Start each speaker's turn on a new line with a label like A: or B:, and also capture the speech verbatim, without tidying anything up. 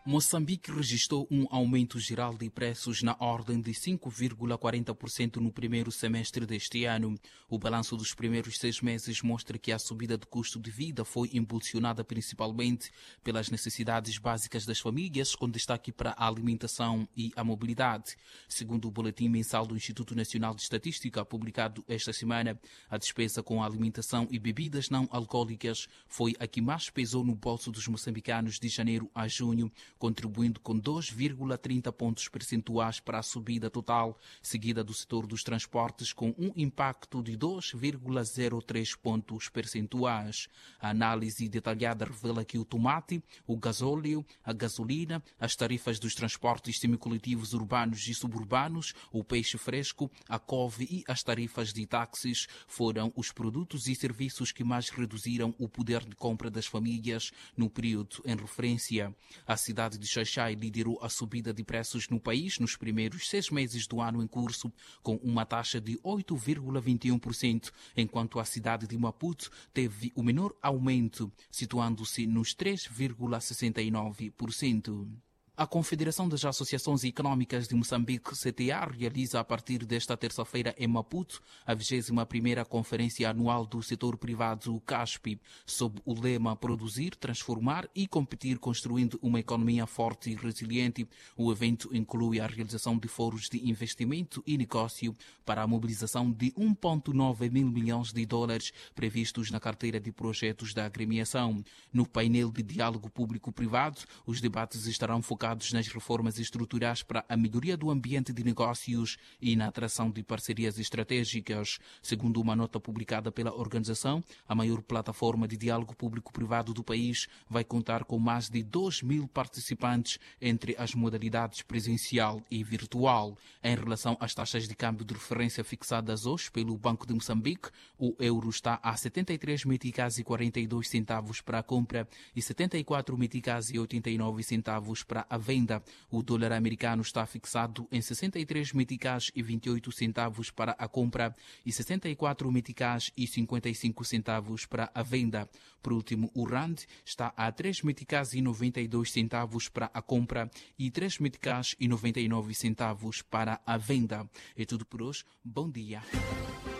A: Moçambique registrou um aumento geral de preços na ordem de cinco vírgula quarenta por cento no primeiro semestre deste ano. O balanço dos primeiros seis meses mostra que a subida de custo de vida foi impulsionada principalmente pelas necessidades básicas das famílias, com destaque para a alimentação e a mobilidade. Segundo o boletim mensal do Instituto Nacional de Estatística, publicado esta semana, a despesa com alimentação e bebidas não alcoólicas foi a que mais pesou no bolso dos moçambicanos de janeiro a junho, contribuindo com dois vírgula trinta pontos percentuais para a subida total, seguida do setor dos transportes com um impacto de dois vírgula zero três pontos percentuais. A análise detalhada revela que o tomate, o gasóleo, a gasolina, as tarifas dos transportes semicoletivos urbanos e suburbanos, o peixe fresco, a couve e as tarifas de táxis foram os produtos e serviços que mais reduziram o poder de compra das famílias no período em referência. A cidade de Xai-Xai liderou a subida de preços no país nos primeiros seis meses do ano em curso, com uma taxa de oito vírgula vinte e um por cento, enquanto a cidade de Maputo teve o menor aumento, situando-se nos três vírgula sessenta e nove por cento. A Confederação das Associações Económicas de Moçambique, C T A, realiza a partir desta terça-feira em Maputo a vigésima primeira Conferência Anual do Setor Privado C A S P, sob o lema Produzir, Transformar e Competir construindo uma economia forte e resiliente. O evento inclui a realização de foros de investimento e negócio para a mobilização de um vírgula nove mil milhões de dólares previstos na carteira de projetos da agremiação. No painel de diálogo público-privado, os debates estarão focados nas reformas estruturais para a melhoria do ambiente de negócios e na atração de parcerias estratégicas. Segundo uma nota publicada pela organização, a maior plataforma de diálogo público-privado do país vai contar com mais de dois mil participantes entre as modalidades presencial e virtual. Em relação às taxas de câmbio de referência fixadas hoje pelo Banco de Moçambique, o euro está a setenta e três meticais e quarenta e dois centavos para a compra e setenta e quatro meticais e oitenta e nove centavos para a venda. O dólar americano está fixado em sessenta e três meticais e vinte e oito centavos para a compra e sessenta e quatro meticais e cinquenta e cinco centavos para a venda. Por último, o rand está a três meticais e noventa e dois centavos para a compra e três meticais e noventa e nove centavos para a venda. É tudo por hoje. Bom dia.